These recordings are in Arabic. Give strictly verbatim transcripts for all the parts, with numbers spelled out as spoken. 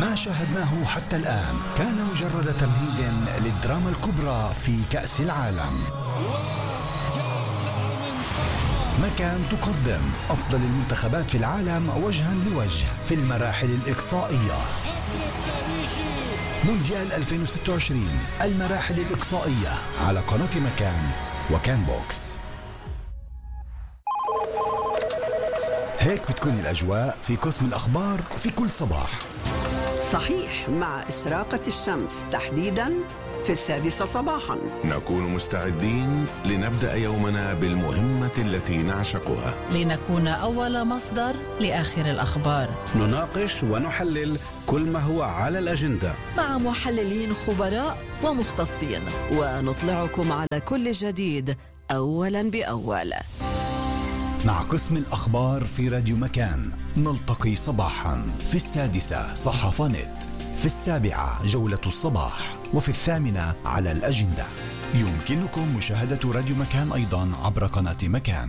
ما شاهدناه حتى الآن كان مجرد تمهيد للدراما الكبرى في كأس العالم. مكان تقدم أفضل المنتخبات في العالم وجها لوجه في المراحل الإقصائية. مونديال ألفين وستة وعشرين المراحل الإقصائية على قناة مكان وكان بوكس. هيك بتكون الأجواء في قسم الأخبار في كل صباح. صحيح، مع إشراقة الشمس تحديداً في السادسة صباحاً نكون مستعدين لنبدأ يومنا بالمهمة التي نعشقها، لنكون أول مصدر لآخر الأخبار. نناقش ونحلل كل ما هو على الأجندة مع محللين خبراء ومختصين، ونطلعكم على كل جديد أولاً بأول. مع قسم الأخبار في راديو مكان نلتقي صباحا في السادسة صحافة نت، في السابعة جولة الصباح، وفي الثامنة على الأجندة. يمكنكم مشاهدة راديو مكان أيضا عبر قناة مكان.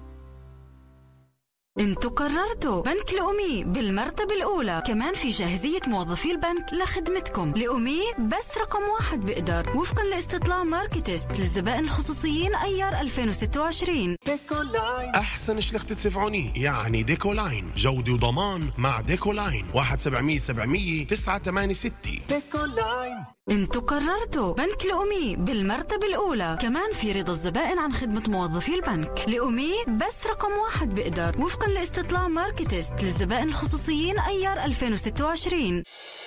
انتوا قررتوا بنك الأمي بالمرتبة الأولى، كمان في جاهزية موظفي البنك لخدمتكم. الأمي بس رقم واحد بيقدر، وفقا لاستطلاع ماركتست للزبائن الخصوصيين أيار ألفين وستة وعشرين. ديكولاين أحسن شلخت تسفعوني، يعني ديكولاين جودة وضمان مع ديكولاين. واحد سبعمية سبعمية تسعة ثمانية ستة. ديكولاين. انتوا قررتوا بنك الأمي بالمرتبة الأولى، كمان في رضا الزبائن عن خدمة موظفي البنك. الأمي بس رقم واحد بيقدر، وفقا لاستطلاع ماركتست للزبائن الخصوصيين أيار ألفين وستة وعشرين.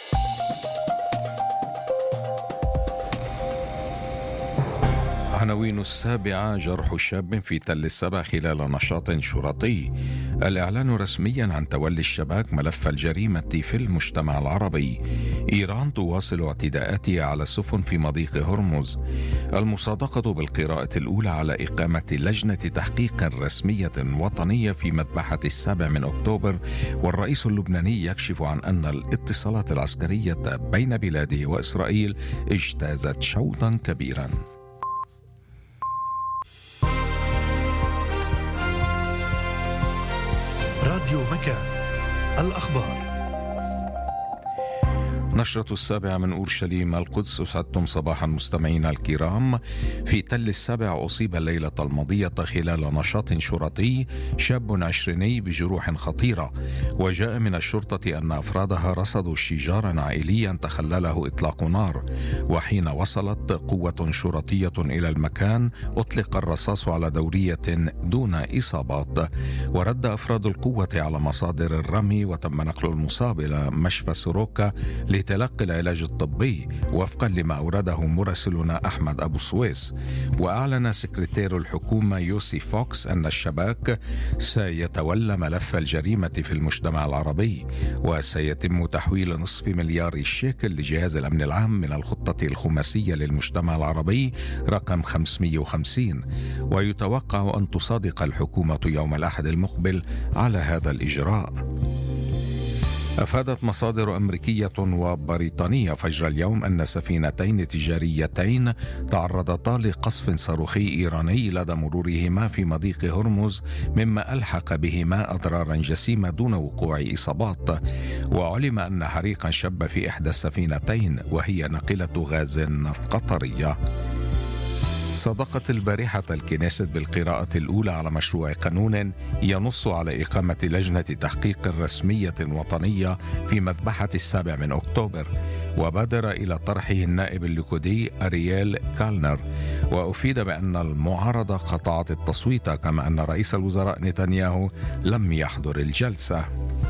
عناوين السابعة: جرح شاب في تل السبع خلال نشاط شرطي. الإعلان رسميا عن تولي الشباك ملف الجريمة في المجتمع العربي. إيران تواصل اعتداءاتها على السفن في مضيق هرمز. المصادقة بالقراءة الأولى على إقامة لجنة تحقيق رسمية وطنية في مذبحة السابع من أكتوبر. والرئيس اللبناني يكشف عن أن الاتصالات العسكرية بين بلاده وإسرائيل اجتازت شوطا كبيرا. راديو مكان الأخبار. نشرة السابعة من أورشليم القدس. أسعدتم صباحا مستمعينا الكرام. في تل السابع أصيب الليلة الماضية خلال نشاط شرطي شاب عشريني بجروح خطيرة، وجاء من الشرطة أن أفرادها رصدوا شجارا عائليا تخلله إطلاق نار، وحين وصلت قوة شرطية إلى المكان أطلق الرصاص على دورية دون إصابات، ورد أفراد القوة على مصادر الرمي وتم نقل المصاب إلى مشفى سوروكا لتلقي العلاج الطبي وفقا لما أورده مراسلنا أحمد أبو سويس. وأعلن سكرتير الحكومة يوسي فوكس أن الشباك سيتولى ملف الجريمة في المجتمع العربي، وسيتم تحويل نصف مليار شيكل لجهاز الأمن العام من الخطة الخماسية للمجتمع العربي رقم خمسمئة وخمسين، ويتوقع أن تصادق الحكومة يوم الأحد المقبل على هذا الإجراء. أفادت مصادر أمريكية وبريطانية فجر اليوم أن سفينتين تجاريتين تعرضتا لقصف صاروخي إيراني لدى مرورهما في مضيق هرمز، مما ألحق بهما أضرارا جسيمة دون وقوع إصابات. وعلم أن حريقا شب في إحدى السفينتين وهي ناقلة غاز قطرية. صدقت البارحة الكنيست بالقراءة الأولى على مشروع قانون ينص على إقامة لجنة تحقيق رسمية وطنية في مذبحة السابع من أكتوبر، وبادر إلى طرحه النائب الليكودي أرييل كالنر، وأفيد بأن المعارضة قطعت التصويت، كما أن رئيس الوزراء نتنياهو لم يحضر الجلسة.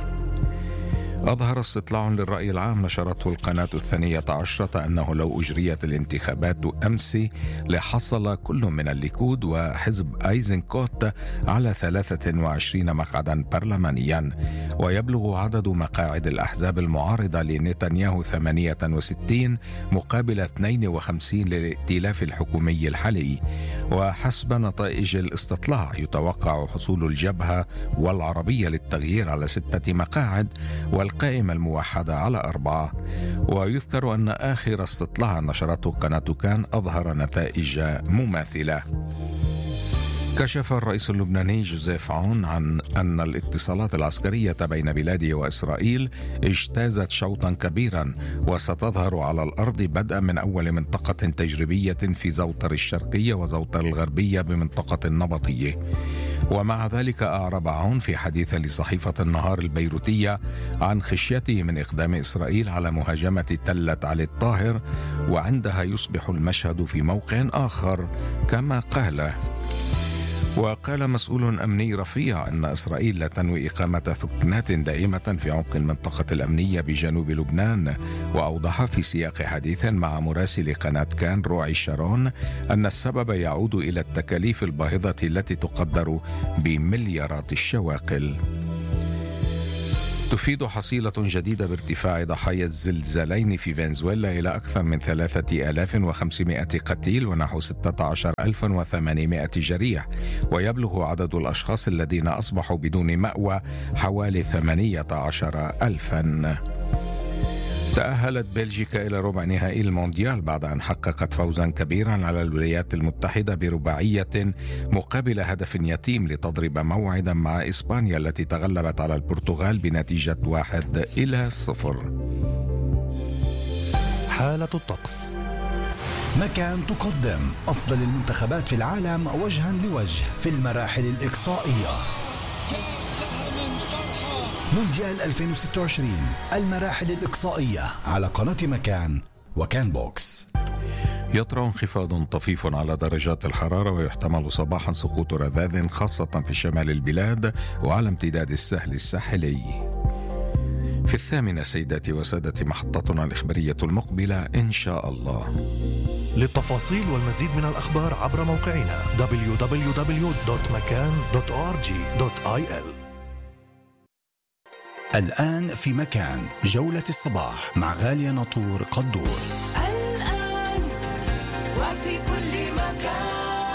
أظهر استطلاع للرأي العام نشرته القناة الثانية عشرة أنه لو أجريت الانتخابات أمس لحصل كل من الليكود وحزب أيزنكوت على ثلاثة وعشرين مقعدا برلمانيا، ويبلغ عدد مقاعد الأحزاب المعارضة لنتنياهو ثمانية وستين مقابل اثنين وخمسين للائتلاف الحكومي الحالي. وحسب نتائج الاستطلاع يتوقع حصول الجبهة والعربية للتغيير على ستة مقاعد والقائمة الموحدة على أربعة. ويذكر أن آخر استطلاع نشرته قناة كان أظهر نتائج مماثلة. كشف الرئيس اللبناني جوزيف عون عن أن الاتصالات العسكرية بين بلاده وإسرائيل اجتازت شوطا كبيرا وستظهر على الأرض بدءا من أول منطقة تجريبية في زوطر الشرقية وزوطر الغربية بمنطقة النبطية. ومع ذلك أعرب عون في حديث لصحيفة النهار البيروتية عن خشيته من إقدام إسرائيل على مهاجمة تلة علي الطاهر، وعندها يصبح المشهد في موقع آخر كما قال. وقال مسؤول أمني رفيع أن إسرائيل لا تنوي إقامة ثكنات دائمة في عمق المنطقة الأمنية بجنوب لبنان. وأوضح في سياق حديث مع مراسل قناة كان روعي شارون أن السبب يعود إلى التكاليف الباهظة التي تقدر بمليارات الشواقل. تفيد حصيلة جديدة بارتفاع ضحايا الزلزالين في فنزويلا إلى أكثر من ثلاثة آلاف وخمسمائة قتيل ونحو ستة عشر ألف وثمانمائة جريح، ويبلغ عدد الأشخاص الذين أصبحوا بدون مأوى حوالي ثمانية عشر ألفا. تأهلت بلجيكا إلى ربع نهائي المونديال بعد أن حققت فوزا كبيرا على الولايات المتحدة برباعية مقابل هدف يتيم لتضرب موعدا مع إسبانيا التي تغلبت على البرتغال بنتيجة واحد إلى صفر. حالة الطقس. مكان تقدم أفضل المنتخبات في العالم وجها لوجه في المراحل الإقصائية. مونديال ألفين وستة وعشرين المراحل الإقصائية على قناة مكان وكان بوكس. يطرأ انخفاض طفيف على درجات الحرارة، ويحتمل صباحا سقوط رذاذ خاصة في شمال البلاد وعلى امتداد السهل الساحلي. في الثامنة سيداتي وسادتي محطتنا الإخبارية المقبلة إن شاء الله. للتفاصيل والمزيد من الأخبار عبر موقعنا دبليو دبليو دبليو دوت مكان دوت أو آر جي دوت آي إل. الآن في مكان جولة الصباح مع غالية ناطور قدور. الآن وفي كل مكان.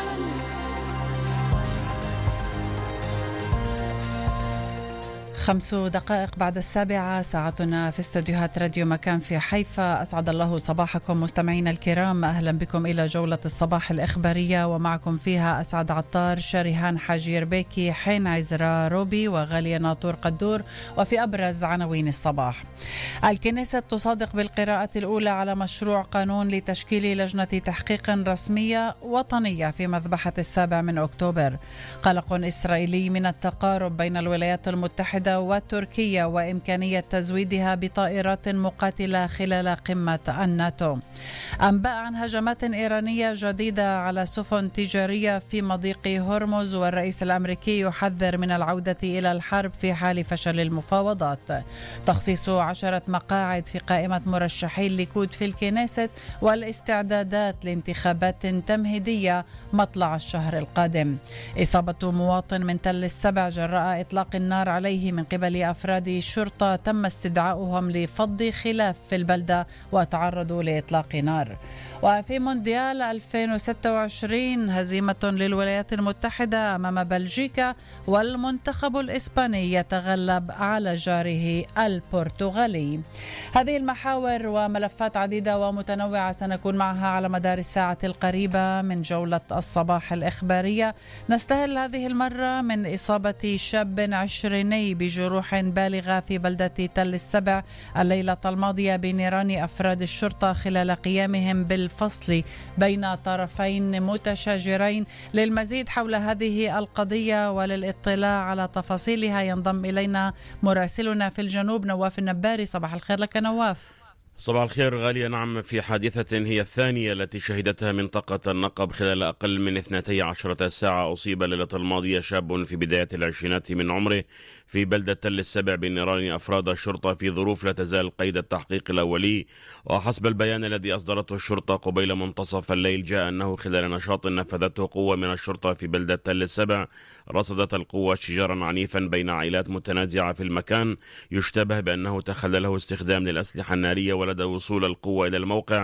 خمس دقائق بعد السابعة ساعتنا في استوديوهات راديو مكان في حيفا. أسعد الله صباحكم مستمعينا الكرام، أهلا بكم إلى جولة الصباح الإخبارية، ومعكم فيها أسعد عطار، شريهان حاجي ربيكي، حين عزرا روبي وغالية ناطور قدور. وفي أبرز عناوين الصباح: الكنيسة تصادق بالقراءة الأولى على مشروع قانون لتشكيل لجنة تحقيق رسمية وطنية في مذبحة السابع من أكتوبر. قلق إسرائيلي من التقارب بين الولايات المتحدة وتركيا وإمكانية تزويدها بطائرات مقاتلة خلال قمة الناتو. أنباء عن هجمات إيرانية جديدة على سفن تجارية في مضيق هرمز، والرئيس الأمريكي يحذر من العودة إلى الحرب في حال فشل المفاوضات. تخصيص عشرة مقاعد في قائمة مرشحي الليكود في الكنيست، والاستعدادات لانتخابات تمهيدية مطلع الشهر القادم. إصابة مواطن من تل السبع جراء إطلاق النار عليه من قبل أفراد الشرطة، تم استدعاؤهم لفض خلاف في البلدة وتعرضوا لإطلاق نار. وفي مونديال ألفين وستة وعشرين هزيمة للولايات المتحدة أمام بلجيكا، والمنتخب الإسباني يتغلب على جاره البرتغالي. هذه المحاور وملفات عديدة ومتنوعة سنكون معها على مدار الساعة القريبة من جولة الصباح الإخبارية. نستهل هذه المرة من إصابة شاب عشريني بجروح بالغة في بلدة تل السبع الليلة الماضية بنيران أفراد الشرطة خلال قيامهم بالفصل بين طرفين متشاجرين. للمزيد حول هذه القضية وللاطلاع على تفاصيلها ينضم إلينا مراسلنا في الجنوب نواف النباري. صباح الخير لك نواف. صباح الخير غالية. نعم، في حادثة هي الثانية التي شهدتها منطقة النقب خلال أقل من اثنتي عشرة ساعة، أصيب الليلة الماضية شاب في بداية العشرينات من عمره في بلدة تل السبع بنيران أفراد الشرطة في ظروف لا تزال قيد التحقيق الأولي. وحسب البيان الذي أصدرته الشرطة قبيل منتصف الليل، جاء أنه خلال نشاط نفذته قوة من الشرطة في بلدة تل السبع رصدت القوة شجارا عنيفا بين عائلات متنازعة في المكان، يشتبه بأنه تخلله استخدام للأسلحة النارية. ولدى وصول القوة إلى الموقع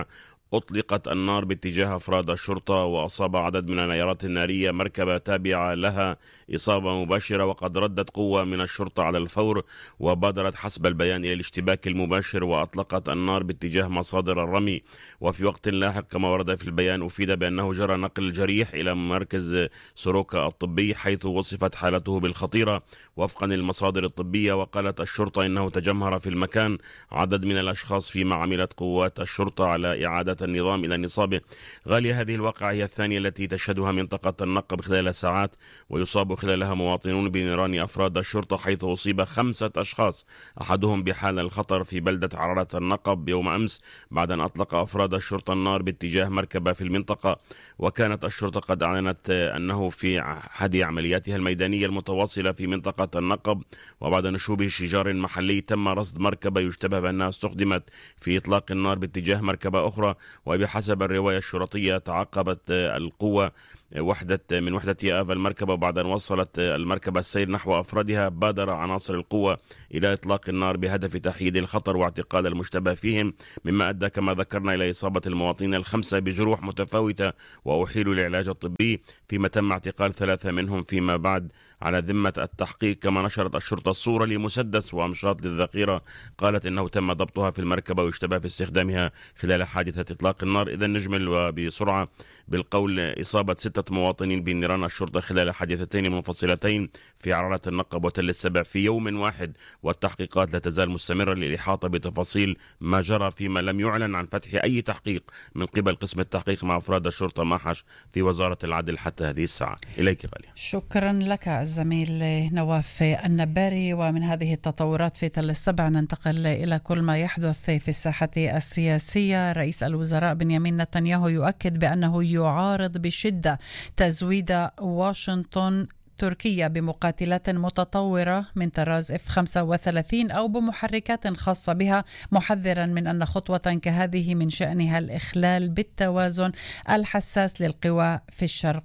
أطلقت النار باتجاه أفراد الشرطة، وأصاب عدد من العيارات النارية مركبة تابعة لها إصابة مباشرة، وقد ردت قوة من الشرطة على الفور وبادرت حسب البيان إلى الاشتباك المباشر وأطلقت النار باتجاه مصادر الرمي. وفي وقت لاحق كما ورد في البيان أفيد بأنه جرى نقل الجريح إلى مركز سوروكا الطبي حيث وصفت حالته بالخطيرة وفقا للمصادر الطبية. وقالت الشرطة إنه تجمهر في المكان عدد من الأشخاص فيما عملت قوات الشرطة على إعادة النظام إلى نصابه. غالية، هذه الواقعة هي الثانية التي تشهدها منطقة النقب خلال ساعات، ويصاب خلالها مواطنون بنيران أفراد الشرطة، حيث أصيب خمسة أشخاص أحدهم بحالة الخطر في بلدة عرارة النقب يوم أمس بعد أن أطلق أفراد الشرطة النار باتجاه مركبة في المنطقة. وكانت الشرطة قد أعلنت أنه في أحد عملياتها الميدانية المتواصلة في منطقة النقب وبعد نشوب شجار محلي تم رصد مركبة يشتبه بأنها استخدمت في إطلاق النار باتجاه مركبة أخرى. وبحسب الرواية الشرطية تعقبت القوة وحدة من وحدة ياف المركبة، وبعد أن وصلت المركبة السير نحو أفرادها بادر عناصر القوة إلى إطلاق النار بهدف تحييد الخطر واعتقال المشتبه فيهم، مما أدى كما ذكرنا إلى إصابة المواطنين الخمسة بجروح متفاوتة وأحيلوا للعلاج الطبي، فيما تم اعتقال ثلاثة منهم فيما بعد على ذمة التحقيق. كما نشرت الشرطة الصورة لمسدس وأمشاط للذخيرة قالت إنه تم ضبطها في المركبة ويشتبه في استخدامها خلال حادثة إطلاق النار. إذا نجمل وبسرعة بالقول إصابة ستة مواطنين بنيران الشرطة خلال حادثتين منفصلتين في عرارة النقب وتل السبع في يوم واحد، والتحقيقات لا تزال مستمرة للإحاطة بتفاصيل ما جرى، فيما لم يعلن عن فتح أي تحقيق من قبل قسم التحقيق مع أفراد الشرطة ماحش في وزارة العدل حتى هذه الساعة. إليك غالية. شكرا لك الزميل نواف النباري. ومن هذه التطورات في تل السبع ننتقل إلى كل ما يحدث في الساحة السياسية. رئيس الوزراء بنيامين نتنياهو يؤكد بأنه يعارض بشدة تزويد واشنطن تركيا بمقاتلات متطورة من طراز إف خمسة وثلاثين أو بمحركات خاصة بها، محذرا من أن خطوة كهذه من شأنها الإخلال بالتوازن الحساس للقوى في الشرق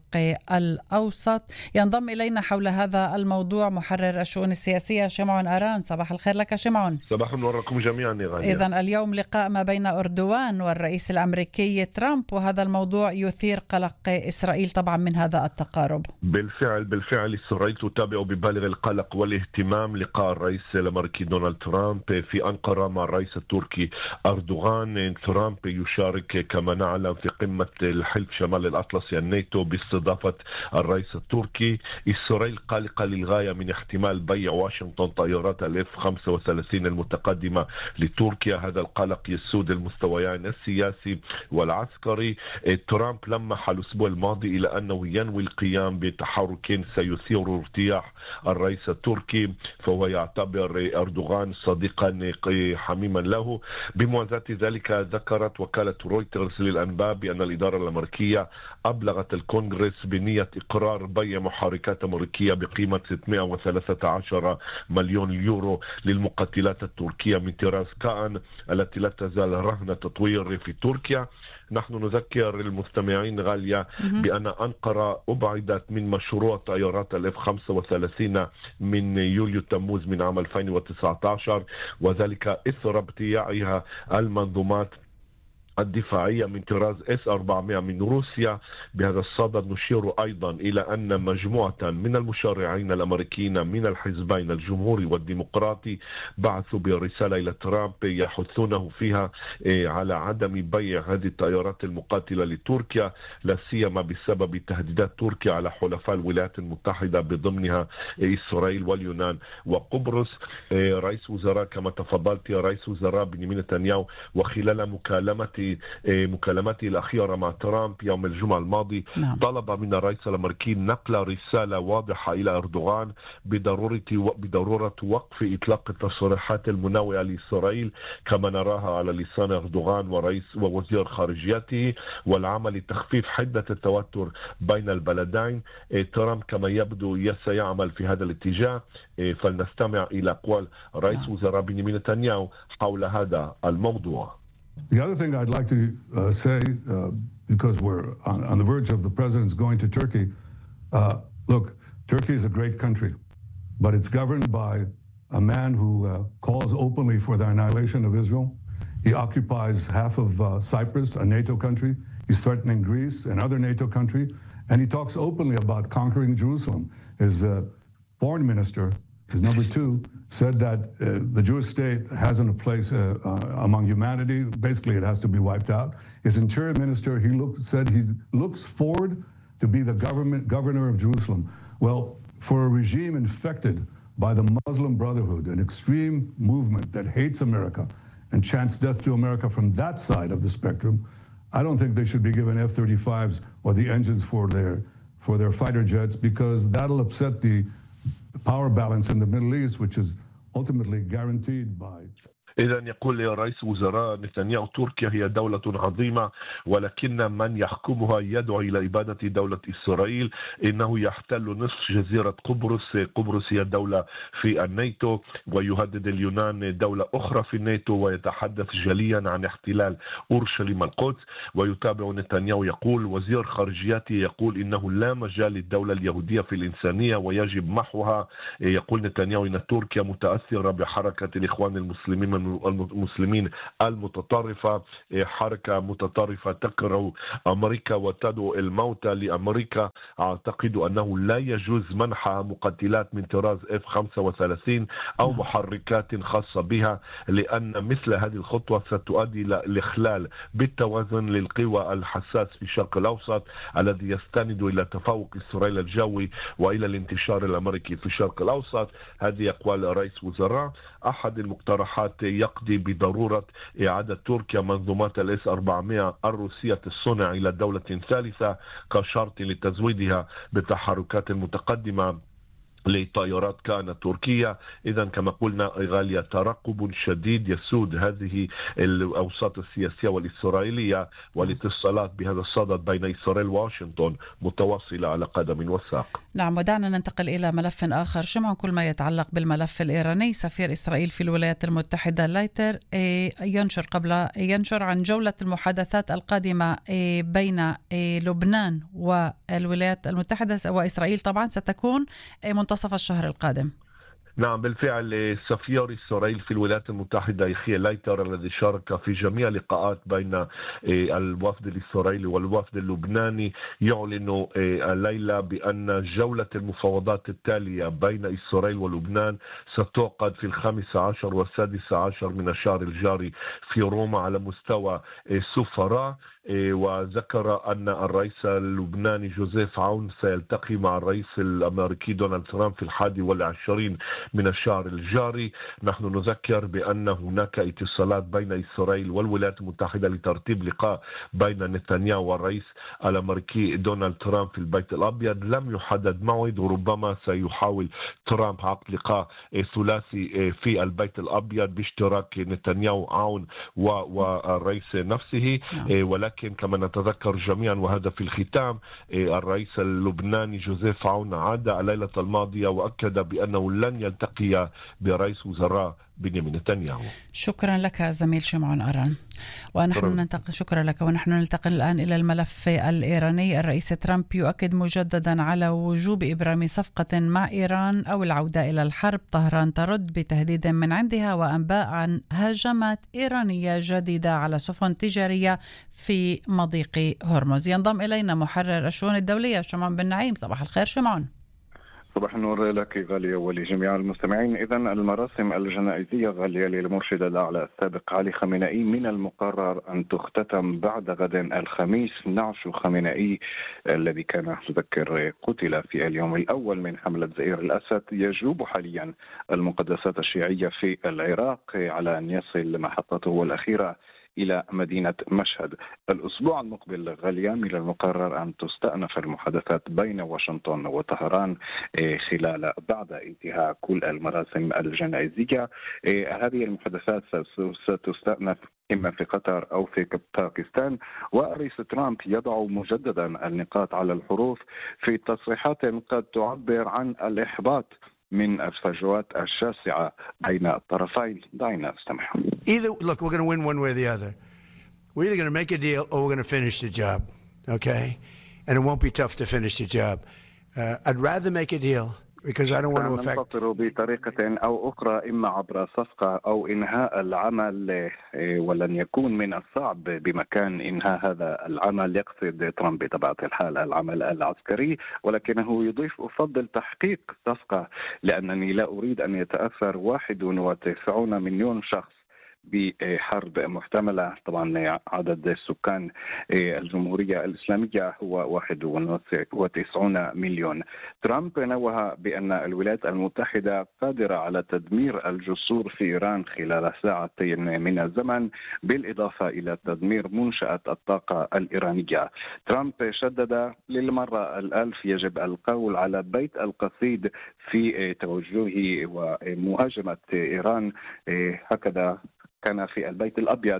الأوسط. ينضم إلينا حول هذا الموضوع محرر الشؤون السياسية شمعون أران. صباح الخير لك شمعون. صباح النور لكم جميعا. إذن اليوم لقاء ما بين أردوغان والرئيس الأمريكي ترامب، وهذا الموضوع يثير قلق إسرائيل طبعا من هذا التقارب. بالفعل بالفعل إسرائيل تتابع ببالغ القلق والاهتمام لقاء الرئيس الأمريكي دونالد ترامب في أنقرة مع الرئيس التركي أردوغان. ترامب يشارك كما نعلم في قمة الحلف شمال الأطلسي الناتو باستضافة الرئيس التركي. إسرائيل قلقة للغاية من احتمال بيع واشنطن طائرات الإف خمسة وثلاثين المتقدمة لتركيا. هذا القلق يسود المستويين السياسي والعسكري. ترامب لمح الأسبوع الماضي إلى أنه ينوي القيام بتحرك سيثير ارتياح الرئيس التركي، فهو يعتبر أردوغان صديقا حميما له. بموازاة ذلك ذكرت وكالة رويترز للأنباء بأن الإدارة الأمريكية أبلغت الكونغرس بنية إقرار بيع محركات أمريكية بقيمة ستمائة وثلاثة عشر مليون يورو للمقاتلات التركية من طراز كائن التي لا تزال رهن تطوير في تركيا. نحن نذكر المستمعين غالية بأن أنقرة أبعدت من مشروع طائرات الإف خمسة وثلاثين من يوليو تموز من عام ألفين وتسعة عشر، وذلك إثر ابتياعها المنظومات الدفاعية من طراز إس أربعمائة من روسيا. بهذا الصدد نشير أيضا إلى أن مجموعة من المشرعين الأمريكيين من الحزبين الجمهوري والديمقراطي بعثوا برسالة إلى ترامب يحثونه فيها على عدم بيع هذه الطائرات المقاتلة لتركيا، لا سيما بسبب تهديدات تركيا على حلفاء الولايات المتحدة بضمنها إسرائيل واليونان وقبرص. رئيس وزراء كما تفضلت يا رئيس وزراء بنيامين نتنياهو وخلال مكالمة مكالمته الأخيرة مع ترامب يوم الجمعة الماضي نعم. طلب من الرئيس الأمريكي نقل رسالة واضحة إلى أردوغان بضرورة بضرورة وقف إطلاق التصريحات المناوئة لإسرائيل كما نراها على لسان أردوغان ورئيس ووزير خارجيته، والعمل لتخفيف حدة التوتر بين البلدين. ترامب كما يبدو سيعمل في هذا الاتجاه. فلنستمع إلى أقوال رئيس نعم. وزراء بنيامين نتنياهو حول هذا الموضوع. The other thing I'd like to uh, say, uh, because we're on, on the verge of the president's going to Turkey, uh, look, Turkey is a great country, but it's governed by a man who uh, calls openly for the annihilation of Israel. He occupies half of uh, Cyprus, a NATO country. He's threatening Greece, another NATO country. And he talks openly about conquering Jerusalem. His uh, foreign minister, his number two, said that uh, the Jewish state hasn't a place uh, uh, among humanity. Basically, it has to be wiped out. His interior minister, he look, said he looks forward to be the government governor of Jerusalem. Well, for a regime infected by the Muslim Brotherhood, an extreme movement that hates America and chants death to America from that side of the spectrum, I don't think they should be given F thirty-fives or the engines for their for their fighter jets, because that'll upset the power balance in the Middle East, which is ultimately guaranteed by. إذا يقول رئيس وزراء نتنياهو تركيا هي دولة عظيمة، ولكن من يحكمها يدعو إلى إبادة دولة إسرائيل. إنه يحتل نصف جزيرة قبرص. قبرص هي دولة في الناتو، ويهدد اليونان دولة أخرى في الناتو، ويتحدث جليا عن احتلال أورشليم القدس. ويتابع نتنياهو يقول وزير خارجيته يقول إنه لا مجال للدولة اليهودية في الإنسانية ويجب محوها. يقول نتنياهو إن تركيا متأثرة بحركة الإخوان المسلمين المسلمين المتطرفة، حركة متطرفة تكره أمريكا وتدعو الموتى لأمريكا. أعتقد أنه لا يجوز منحها مقاتلات من طراز إف خمسة وثلاثين أو محركات خاصة بها، لأن مثل هذه الخطوة ستؤدي إلى الإخلال بالتوازن للقوى الحساس في الشرق الأوسط الذي يستند إلى تفوق إسرائيل الجوي وإلى الانتشار الأمريكي في الشرق الأوسط. هذه أقوال رئيس وزراء. أحد المقترحات يقضي بضرورة إعادة تركيا منظومات الإس أربعمائة الروسية الصنع إلى دولة ثالثة كشرط لتزويدها بالتحركات المتقدمة لطائرات كان تركيا. إذا كما قلنا غالية ترقب شديد يسود هذه الأوساط السياسية والإسرائيلية، والاتصالات بهذا الصدد بين إسرائيل وواشنطن متواصلة على قدم وساق. نعم، ودعنا ننتقل إلى ملف آخر. شمعون كل ما يتعلق بالملف الإيراني. سفير إسرائيل في الولايات المتحدة لايتر ينشر قبل ينشر عن جولة المحادثات القادمة بين لبنان والولايات المتحدة وإسرائيل، طبعا ستكون منتصف الشهر القادم. نعم بالفعل، سفير إسرائيل في الولايات المتحدة يخي لايتر الذي شارك في جميع لقاءات بين الوفد الإسرائيلي والوفد اللبناني يعلن الليلة بأن جولة المفاوضات التالية بين إسرائيل ولبنان ستعقد في الخامس عشر والسادس عشر من الشهر الجاري في روما على مستوى سفراء. وذكر أن الرئيس اللبناني جوزيف عون سيلتقي مع الرئيس الأمريكي دونالد ترامب في الحادي والعشرين من الشهر الجاري. نحن نذكر بأن هناك اتصالات بين إسرائيل والولايات المتحدة لترتيب لقاء بين نتنياهو والرئيس الأمريكي دونالد ترامب في البيت الأبيض. لم يحدد موعد، وربما سيحاول ترامب عقد لقاء ثلاثي في البيت الأبيض باشتراك نتنياهو عون والرئيس نفسه. ولكن لكن كما نتذكر جميعا وهذا في الختام، الرئيس اللبناني جوزيف عون عاد الليلة الماضية وأكد بأنه لن يلتقي برئيس وزراء بنيامين نتنياهو. شكرا لك زميل شمعون أران. ونحن ننتقل شكرا لك ونحن ننتقل الآن إلى الملف الإيراني. الرئيس ترامب يؤكد مجددا على وجوب إبرام صفقة مع إيران أو العودة إلى الحرب. طهران ترد بتهديد من عندها وأنباء عن هجمات إيرانية جديدة على سفن تجارية في مضيق هرمز. ينضم إلينا محرر الشؤون الدولية شمعون بن نعيم. صباح الخير شمعون. صباح النور لك غالية ولجميع المستمعين. إذن المراسم الجنائزية غالية للمرشد الأعلى السابق علي خامنئي من المقرر أن تختتم بعد غد الخميس. نعش خامنئي الذي كان تذكر قتل في اليوم الأول من حملة زئير الأسد يجوب حاليا المقدسات الشيعية في العراق على أن يصل محطته الأخيرة إلى مدينة مشهد. الأسبوع المقبل غاليا من المقرر أن تستأنف المحادثات بين واشنطن وطهران خلال بعد انتهاء كل المراسم الجنائزية. هذه المحادثات ستستأنف إما في قطر أو في باكستان. والرئيس ترامب يضع مجددا النقاط على الحروف في تصريحات قد تعبر عن الإحباط من الفجوات الشاسعة بين الطرفين. دعنا نستمع. Either look, we're going to win one way or the other. We're either going to make a deal or we're going to finish the job, okay? And it won't be tough to finish the job. Uh, I'd rather make a deal because I don't want to affect. ننتصر بطريقة أو أخرى إما عبر صفقة أو إنهاء العمل، ولن يكون من الصعب بمكان إنهاء هذا العمل. يقصد ترامب بطبيعة الحال العمل العسكري، ولكنه يضيف أفضل تحقيق صفقة لأنني لا أريد أن يتأثر واحد وتسعون مليون شخص بحرب محتملة. طبعا عدد السكان الجمهورية الإسلامية هو واحد وتسعون مليون. ترامب نوه بأن الولايات المتحدة قادرة على تدمير الجسور في إيران خلال ساعتين من الزمن، بالإضافة إلى تدمير منشأة الطاقة الإيرانية. ترامب شدد للمرة الألف يجب القول على بيت القصيد في توجهه ومهاجمة إيران. هكذا كان في البيت الأبيض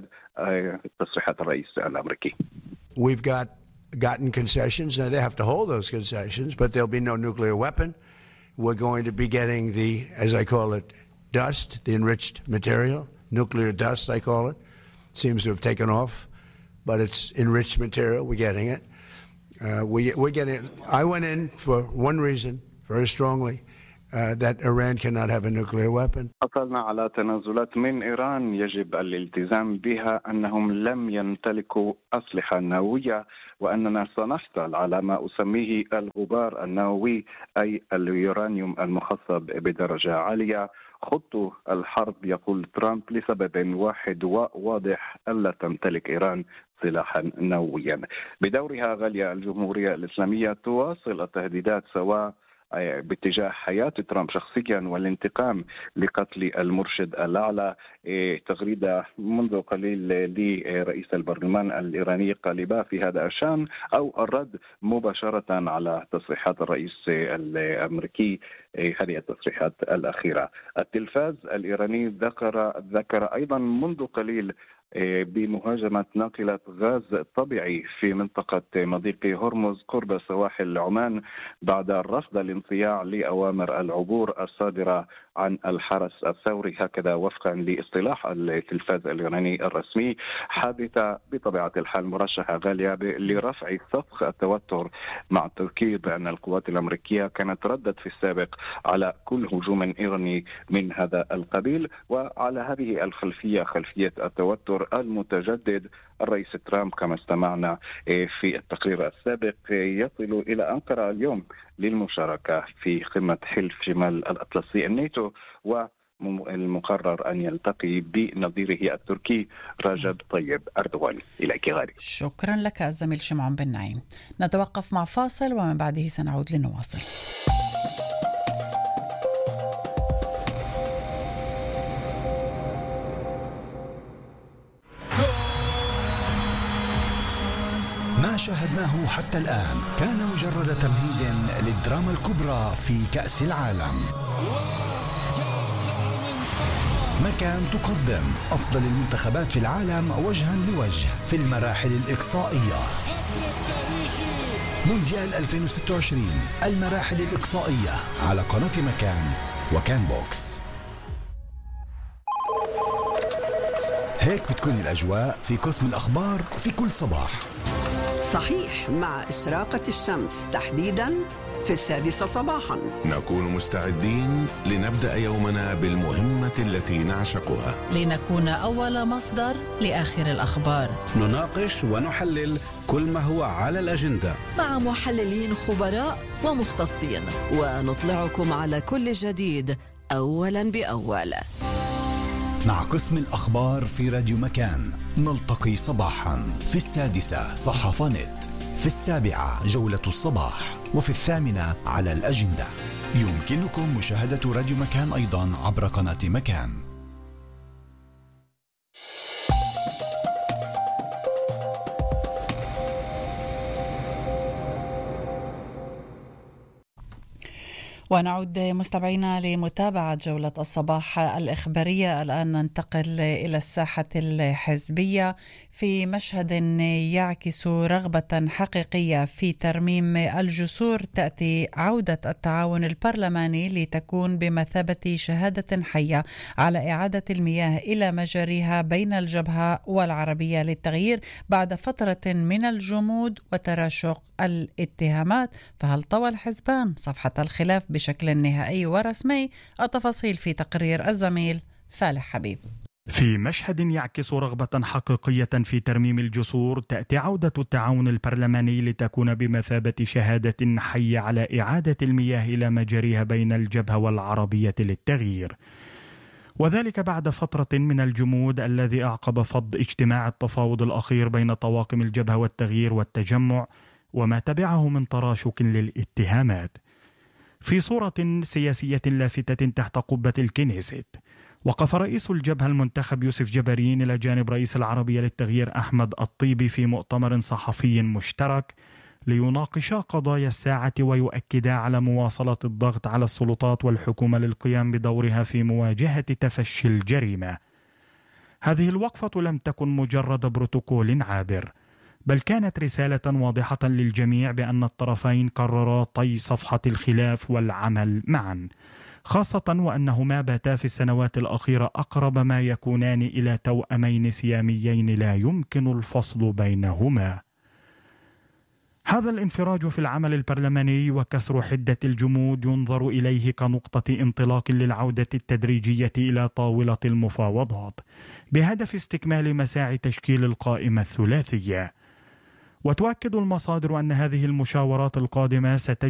تصريحات الرئيس الأمريكي. We've got gotten concessions. Now they have to hold those concessions, but there'll be no nuclear weapon. We're going to be getting the, as I call it, dust, the enriched material, nuclear dust I call it. Seems to have taken off, but it's enriched material. We're getting it. Uh, we, we're getting it. I went in for one reason, very strongly. Uh, that Iran cannot have a nuclear weapon. حصلنا على تنازلات من إيران يجب الالتزام بها، أنهم لم يمتلكوا أسلحة نووية، وأننا سنحصل على ما أسميه الغبار النووي، أي اليورانيوم المخصب بدرجة عالية. خط الحرب يقول ترامب لسبب واحد وواضح: ألا تمتلك إيران سلاحا نوويا. بدورها غالية الجمهورية الإسلامية تواصل التهديدات، سواء باتجاه حياة ترامب شخصيا والانتقام لقتل المرشد الأعلى. تغريدة منذ قليل لرئيس البرلمان الإيراني قالباف في هذا الشأن، أو الرد مباشرة على تصريحات الرئيس الأمريكي هذه التصريحات الأخيرة. التلفاز الإيراني ذكر ذكر أيضا منذ قليل بمهاجمة ناقلة غاز طبيعي في منطقة مضيق هرمز قرب سواحل عمان بعد رفض الانصياع لأوامر العبور الصادرة عن الحرس الثوري، هكذا وفقا لاصطلاح التلفاز الإيراني الرسمي. حادثة بطبيعة الحال مرشحة غالية لرفع سطح التوتر مع التأكيد أن القوات الأمريكية كانت ردت في السابق على كل هجوم إيراني من هذا القبيل. وعلى هذه الخلفية، خلفية التوتر المتجدد، الرئيس ترامب كما استمعنا في التقرير السابق يصل إلى أنقرة اليوم للمشاركة في قمة حلف شمال الأطلسي الناتو، والمقرر أن يلتقي بنظيره التركي رجب طيب أردوغان. إليك غالي. شكرا لك الزميل شمعون بن نعيم. نتوقف مع فاصل ومن بعده سنعود لنواصل. ما شاهدناه حتى الآن كان مجرد تمهيد للدراما الكبرى في كأس العالم. مكان تقدم أفضل المنتخبات في العالم وجها لوجه في المراحل الإقصائية. مونديال ألفين وستة وعشرين، المراحل الإقصائية على قناة مكان وكان بوكس. هيك بتكون الأجواء في قسم الأخبار في كل صباح. صحيح، مع إشراقة الشمس تحديدا في السادسة صباحا نكون مستعدين لنبدأ يومنا بالمهمة التي نعشقها، لنكون أول مصدر لآخر الأخبار. نناقش ونحلل كل ما هو على الأجندة مع محللين خبراء ومختصين، ونطلعكم على كل جديد أولا بأول. مع قسم الأخبار في راديو مكان نلتقي صباحا في السادسة صحافة نت، في السابعة جولة الصباح، وفي الثامنة على الأجندة. يمكنكم مشاهدة راديو مكان أيضا عبر قناة مكان. ونعود مستمعينا لمتابعة جولة الصباح الإخبارية. الآن ننتقل إلى الساحة الحزبية في مشهد يعكس رغبة حقيقية في ترميم الجسور. تأتي عودة التعاون البرلماني لتكون بمثابة شهادة حية على إعادة المياه إلى مجاريها بين الجبهة والعربية للتغيير بعد فترة من الجمود وتراشق الاتهامات. فهل طوى الحزبان صفحة الخلاف بشكل نهائي ورسمي. التفاصيل في تقرير الزميل فالح حبيب. في مشهد يعكس رغبة حقيقية في ترميم الجسور، تأتي عودة التعاون البرلماني لتكون بمثابة شهادة حية على إعادة المياه إلى مجاريها بين الجبهة والعربية للتغيير، وذلك بعد فترة من الجمود الذي أعقب فض اجتماع التفاوض الأخير بين طواقم الجبهة والتغيير والتجمع وما تبعه من تراشق للاتهامات. في صورة سياسية لافتة تحت قبة الكنيست، وقف رئيس الجبهة المنتخب يوسف جبارين إلى جانب رئيس العربية للتغيير أحمد الطيبي في مؤتمر صحفي مشترك ليناقشا قضايا الساعة ويؤكدا على مواصلة الضغط على السلطات والحكومة للقيام بدورها في مواجهة تفشي الجريمة. هذه الوقفة لم تكن مجرد بروتوكول عابر، بل كانت رسالة واضحة للجميع بأن الطرفين قررا طي صفحة الخلاف والعمل معا، خاصة وأنهما باتا في السنوات الأخيرة أقرب ما يكونان إلى توأمين سياميين لا يمكن الفصل بينهما. هذا الانفراج في العمل البرلماني وكسر حدة الجمود ينظر إليه كنقطة انطلاق للعودة التدريجية إلى طاولة المفاوضات بهدف استكمال مساعي تشكيل القائمة الثلاثية. وتؤكد المصادر أن هذه المشاورات القادمة ستجد